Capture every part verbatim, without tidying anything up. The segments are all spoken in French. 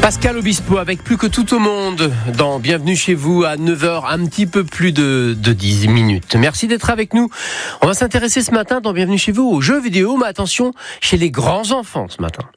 Pascal Obispo avec Plus que tout au monde dans Bienvenue chez vous à neuf heures, un petit peu plus de, de dix minutes. Merci d'être avec nous. On va s'intéresser ce matin dans Bienvenue chez vous aux jeux vidéo, mais attention, chez les grands enfants ce matin.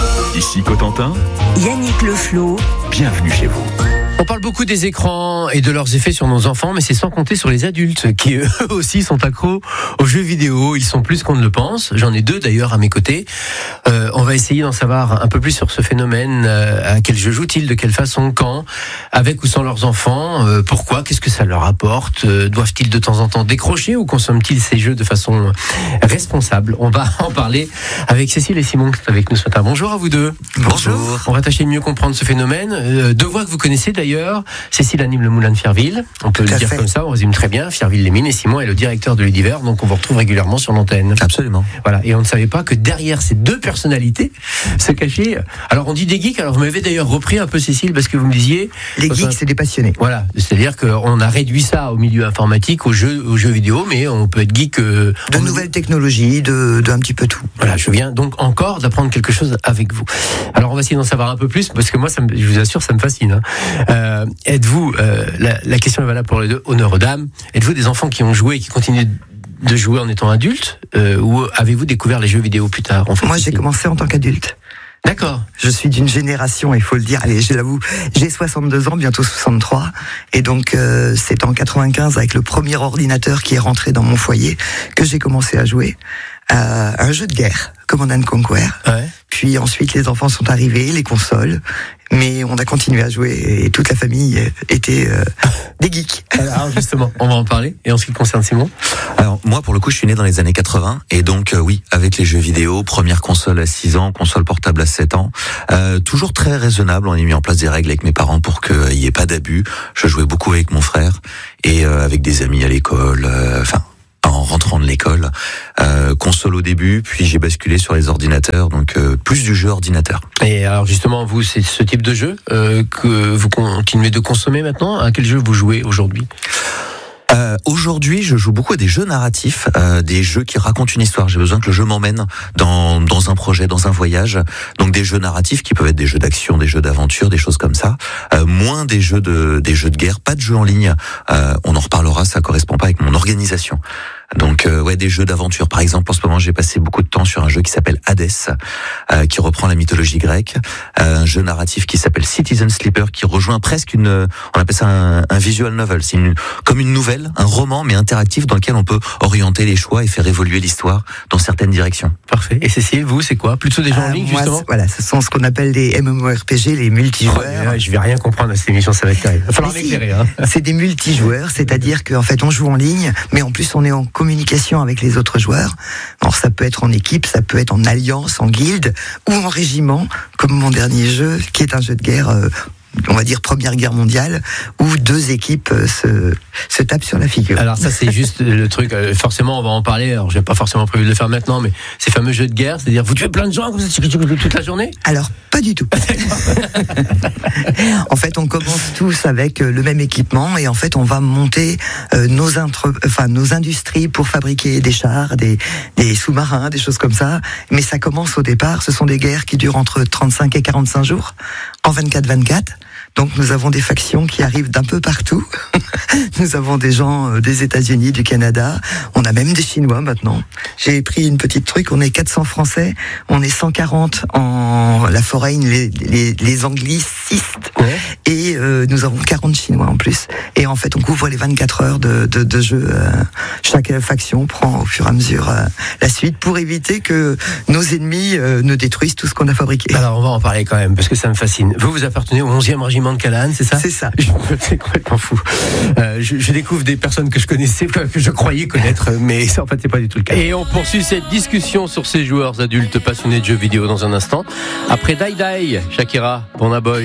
Ici Cotentin, Yannick Leflot, bienvenue chez vous. On parle beaucoup des écrans et de leurs effets sur nos enfants, mais c'est sans compter sur les adultes qui eux aussi sont accros aux jeux vidéo. Ils sont plus qu'on ne le pense. J'en ai deux d'ailleurs à mes côtés. Euh, on va essayer d'en savoir un peu plus sur ce phénomène. Euh, à quel jeu jouent-ils, de quelle façon, quand, avec ou sans leurs enfants, euh, pourquoi, qu'est-ce que ça leur apporte, euh, doivent-ils de temps en temps décrocher ou consomment-ils ces jeux de façon responsable? On va en parler avec Cécile et Simon qui sont avec nous ce matin. Bonjour à vous deux. Bonjour. On va tâcher de mieux comprendre ce phénomène. Euh, deux voix que vous connaissez d'ailleurs. D'ailleurs, Cécile anime le Moulin de Fierville, on peut Tout le dire fait. comme ça, on résume très bien, Fierville-les-Mines, et Simon est le directeur de l'Univers, donc on vous retrouve régulièrement sur l'antenne. Absolument. Voilà, et on ne savait pas que derrière ces deux personnalités se cachait, alors on dit des geeks, alors vous m'avez d'ailleurs repris un peu Cécile, parce que vous me disiez... Les geeks, c'est des passionnés. Voilà, c'est-à-dire qu'on a réduit ça au milieu informatique, aux jeux, aux jeux vidéo, mais on peut être geek... Euh, De nouvelles technologies, de, de un petit peu tout. Voilà, je viens donc encore d'apprendre quelque chose avec vous. Alors on va essayer d'en savoir un peu plus, parce que moi, ça me, je vous assure, ça me fascine. Hein. Euh, êtes-vous, euh, la, la question est valable pour les deux, honneur aux dames, êtes-vous des enfants qui ont joué et qui continuent de jouer en étant adultes, euh, ou avez-vous découvert les jeux vidéo plus tard en fait? Moi, j'ai commencé en tant qu'adulte. D'accord. Je suis d'une génération, il faut le dire, allez, je l'avoue, j'ai soixante-deux ans, bientôt soixante-trois, et donc euh, c'est en quatre-vingt-quinze, avec le premier ordinateur qui est rentré dans mon foyer, que j'ai commencé à jouer à un jeu de guerre, Command and Conquer. Ouais. Puis ensuite, les enfants sont arrivés, les consoles, mais on a continué à jouer, et toute la famille était euh, des geeks. Alors justement, on va en parler. Et en ce qui concerne Simon? Alors moi pour le coup je suis né dans les années quatre-vingts et donc euh, oui avec les jeux vidéo, première console à six ans, console portable à sept ans, euh, toujours très raisonnable, on a mis en place des règles avec mes parents pour qu'il n'y ait pas d'abus. Je jouais beaucoup avec mon frère et euh, avec des amis à l'école, euh, enfin en rentrant de l'école, euh, console au début, puis j'ai basculé sur les ordinateurs, donc euh, plus du jeu ordinateur. Et alors justement, vous, c'est ce type de jeu euh, que vous continuez de consommer maintenant? À quel jeu vous jouez aujourd'hui? Euh, aujourd'hui, je joue beaucoup à des jeux narratifs, euh, des jeux qui racontent une histoire. J'ai besoin que le jeu m'emmène dans dans un projet, dans un voyage. Donc des jeux narratifs qui peuvent être des jeux d'action, des jeux d'aventure, des choses comme ça. Euh, moins des jeux de des jeux de guerre, pas de jeux en ligne. Euh, on en reparlera, ça correspond pas avec mon organisation. Donc euh, ouais, des jeux d'aventure. Par exemple, en ce moment, j'ai passé beaucoup de temps sur un jeu qui s'appelle Hades, euh, qui reprend la mythologie grecque. Euh, un jeu narratif qui s'appelle Citizen Sleeper, qui rejoint presque une, on appelle ça un, un visual novel. C'est une, comme une nouvelle, un roman, mais interactif dans lequel on peut orienter les choix et faire évoluer l'histoire dans certaines directions. Parfait. Et Cécile, vous, c'est quoi? Plutôt des jeux en Euh, ligne, moi, justement? Voilà, ce sont ce qu'on appelle les M M O R P G, les multijoueurs. Oh, ouais, je vais rien comprendre à cette émission, ça va être terrible. Il va falloir Mais si, m'éclairer. Hein. c'est des multijoueurs, c'est-à-dire qu'en fait on joue en ligne, mais en plus on est en communication avec les autres joueurs. Alors ça peut être en équipe, ça peut être en alliance, en guilde ou en régiment, comme mon dernier jeu, qui est un jeu de guerre, euh, on va dire Première Guerre mondiale, où deux équipes euh, se, se tapent sur la figure. Alors ça, c'est juste le truc. euh, Forcément, on va en parler. Alors, j'ai pas forcément prévu de le faire maintenant, mais ces fameux jeux de guerre, c'est-à-dire vous tuez plein de gens comme ça toute la journée? Alors, pas du tout. En fait, on commence tous avec euh, le même équipement et en fait, on va monter euh, nos, intre... enfin, nos industries pour fabriquer des chars, des, des sous-marins, des choses comme ça. Mais ça commence au départ. Ce sont des guerres qui durent entre trente-cinq et quarante-cinq jours, en vingt-quatre vingt-quatre. Donc nous avons des factions qui arrivent d'un peu partout. Nous avons des gens euh, des États-Unis, du Canada. On a même des Chinois maintenant. J'ai pris une petite truc. On est quatre cents Français. On est cent quarante en la foreign, les, les, les anglicistes. Ouais. Et euh, nous avons quarante Chinois en plus. Et en fait, on couvre les vingt-quatre heures de, de, de jeu. Euh, chaque faction prend au fur et à mesure euh, la suite pour éviter que nos ennemis euh, ne détruisent tout ce qu'on a fabriqué. Alors, on va en parler quand même, parce que ça me fascine. Vous, vous appartenez au onzième régiment de Callahan, c'est ça? C'est ça. C'est complètement fou. Euh, je, je découvre des personnes que je connaissais, que je croyais connaître, mais ça, en fait, c'est pas du tout le cas. Et on poursuit cette discussion sur ces joueurs adultes passionnés de jeux vidéo dans un instant. Après Die Die, Shakira, Burna Boy.